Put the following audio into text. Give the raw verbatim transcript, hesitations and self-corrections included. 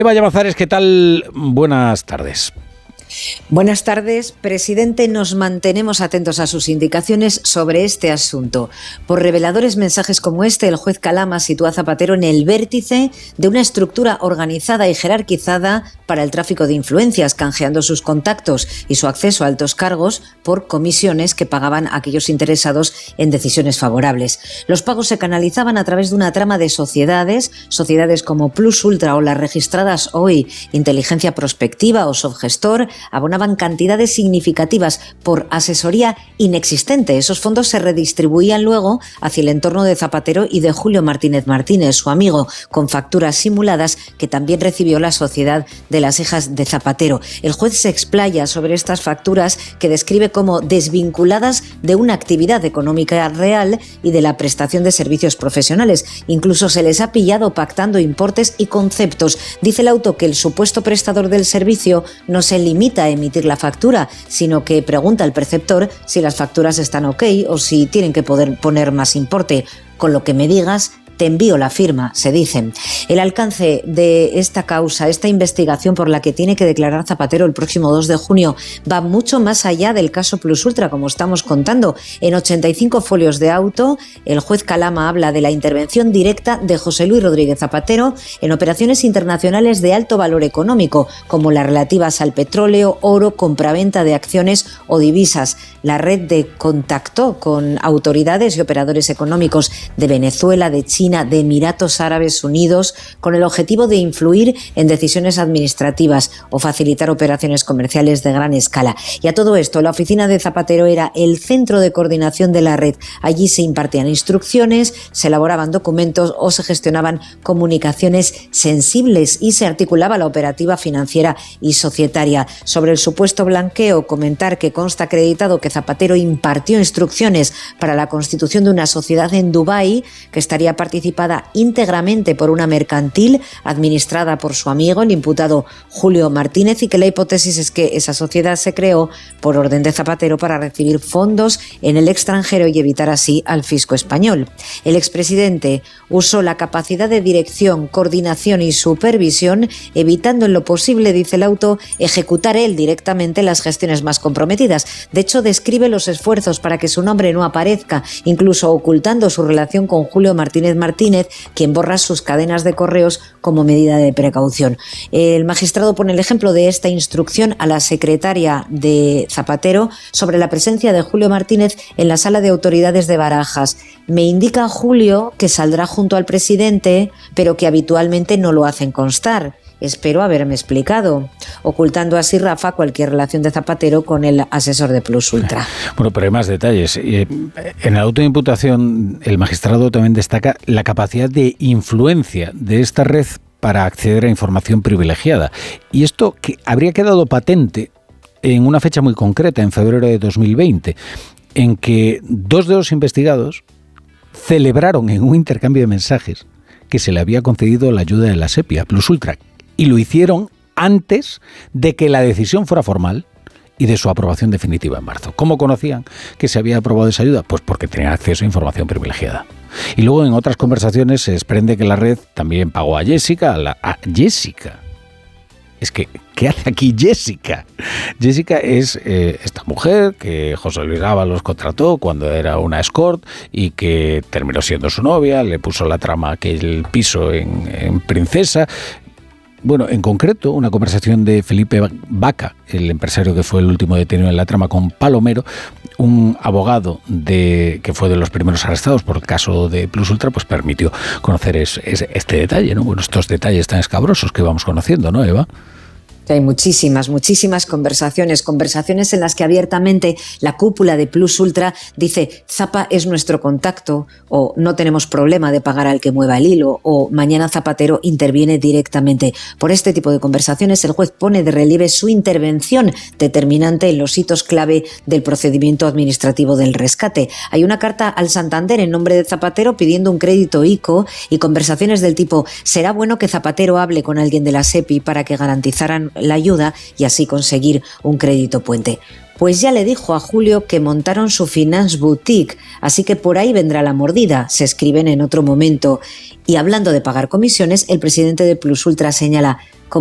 Eva Llamazares, ¿qué tal? Buenas tardes. Buenas tardes, presidente. Nos mantenemos atentos a sus indicaciones sobre este asunto. Por reveladores mensajes como este, el juez Calama sitúa a Zapatero en el vértice de una estructura organizada y jerarquizada para el tráfico de influencias, canjeando sus contactos y su acceso a altos cargos por comisiones que pagaban a aquellos interesados en decisiones favorables. Los pagos se canalizaban a través de una trama de sociedades, sociedades como Plus Ultra o las registradas hoy, Inteligencia Prospectiva o Subgestor, abonaban cantidades significativas por asesoría inexistente. Esos fondos se redistribuían luego hacia el entorno de Zapatero y de Julio Martínez Martínez, su amigo, con facturas simuladas que también recibió la sociedad de las hijas de Zapatero. El juez se explaya sobre estas facturas que describe como desvinculadas de una actividad económica real y de la prestación de servicios profesionales. Incluso se les ha pillado pactando importes y conceptos. Dice el auto que el supuesto prestador del servicio no se limita a emitir la factura, sino que pregunta al preceptor si las facturas están ok o si tienen que poder poner más importe. Con lo que me digas, te envío la firma, se dicen. El alcance de esta causa, esta investigación por la que tiene que declarar Zapatero el próximo dos de junio, va mucho más allá del caso Plus Ultra, como estamos contando. En ochenta y cinco folios de auto, el juez Calama habla de la intervención directa de José Luis Rodríguez Zapatero en operaciones internacionales de alto valor económico, como las relativas al petróleo, oro, compraventa de acciones o divisas. La red de contacto con autoridades y operadores económicos de Venezuela, de China, de Emiratos Árabes Unidos, con el objetivo de influir en decisiones administrativas o facilitar operaciones comerciales de gran escala. Y a todo esto, la oficina de Zapatero era el centro de coordinación de la red. Allí se impartían instrucciones, se elaboraban documentos o se gestionaban comunicaciones sensibles y se articulaba la operativa financiera y societaria. Sobre el supuesto blanqueo, comentar que consta acreditado que Zapatero impartió instrucciones para la constitución de una sociedad en Dubái que estaría participada íntegramente por una mercantil administrada por su amigo, el imputado Julio Martínez, y que la hipótesis es que esa sociedad se creó por orden de Zapatero para recibir fondos en el extranjero y evitar así al fisco español. El expresidente usó la capacidad de dirección, coordinación y supervisión, evitando en lo posible, dice el auto, ejecutar él directamente las gestiones más comprometidas. De hecho, describe los esfuerzos para que su nombre no aparezca, incluso ocultando su relación con Julio Martínez Martínez, quien borra sus cadenas de correos como medida de precaución. El magistrado pone el ejemplo de esta instrucción a la secretaria de Zapatero sobre la presencia de Julio Martínez en la sala de autoridades de Barajas. Me indica Julio que saldrá junto al presidente, pero que habitualmente no lo hacen constar. Espero haberme explicado, ocultando así, Rafa, cualquier relación de Zapatero con el asesor de Plus Ultra. Bueno, pero hay más detalles. En el auto de imputación, el magistrado también destaca la capacidad de influencia de esta red para acceder a información privilegiada. Y esto que habría quedado patente en una fecha muy concreta, en febrero de dos mil veinte, en que dos de los investigados celebraron en un intercambio de mensajes que se le había concedido la ayuda de la SEPI a Plus Ultra. Y lo hicieron antes de que la decisión fuera formal y de su aprobación definitiva en marzo. ¿Cómo conocían que se había aprobado esa ayuda? Pues porque tenían acceso a información privilegiada. Y luego en otras conversaciones se desprende que la red también pagó a Jessica, a, la, a Jessica. Es que, ¿qué hace aquí Jessica? Jessica es eh, esta mujer que José Luis Ábalos contrató cuando era una escort y que terminó siendo su novia, le puso la trama aquel piso en, en Princesa. Bueno, en concreto, una conversación de Felipe Vaca, el empresario que fue el último detenido en la trama, con Palomero, un abogado de que fue de los primeros arrestados por el caso de Plus Ultra, pues permitió conocer es, es, este detalle, ¿no? Bueno, estos detalles tan escabrosos que vamos conociendo, ¿no, Eva? Hay muchísimas, muchísimas conversaciones, conversaciones en las que abiertamente la cúpula de Plus Ultra dice Zapa es nuestro contacto, o no tenemos problema de pagar al que mueva el hilo, o mañana Zapatero interviene directamente. Por este tipo de conversaciones el juez pone de relieve su intervención determinante en los hitos clave del procedimiento administrativo del rescate. Hay una carta al Santander en nombre de Zapatero pidiendo un crédito ICO y conversaciones del tipo será bueno que Zapatero hable con alguien de la SEPI para que garantizaran la ayuda y así conseguir un crédito puente. pues ya le dijo a Julio que montaron su finance boutique, así que por ahí vendrá la mordida, se escriben en otro momento. Y hablando de pagar comisiones, el presidente de Plus Ultra señala: